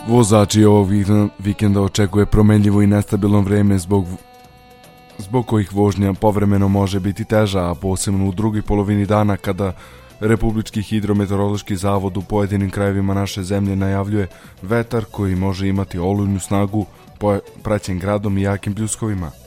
Vozači ovog vikenda očekuje promenljivo i nestabilno vreme zbog kojih vožnja povremeno može biti teža, a posebno u drugoj polovini dana kada Republički hidrometeorološki zavod u pojedinim krajevima naše zemlje najavljuje vetar koji može imati olujnu snagu praćen gradom i jakim pljuskovima.